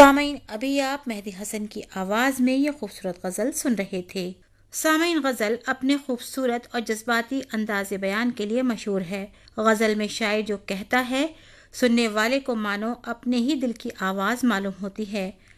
सामीन, अभी आप मेहदी हसन की आवाज़ में ये खूबसूरत गज़ल सुन रहे थे। सामीन, गज़ल अपने खूबसूरत और जज्बाती अंदाज़ बयान के लिए मशहूर है। गज़ल में शायर जो कहता है, सुनने वाले को मानो अपने ही दिल की आवाज़ मालूम होती है।